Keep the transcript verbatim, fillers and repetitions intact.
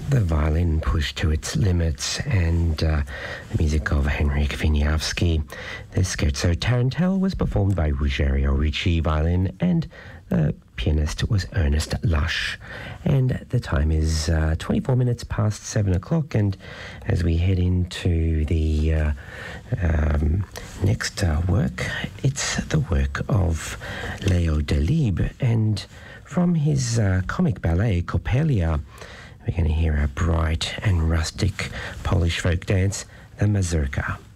The violin pushed to its limits, and uh, the music of Henryk Wieniawski. The scherzo tarantelle was performed by Ruggiero Ricci violin, and the pianist was Ernest Lush. And the time is uh, twenty-four minutes past seven o'clock, and as we head into the uh, um, next uh, work, it's the work of Leo Delibes, and from his uh, comic ballet Coppelia, we're going to hear a bright and rustic Polish folk dance, the mazurka.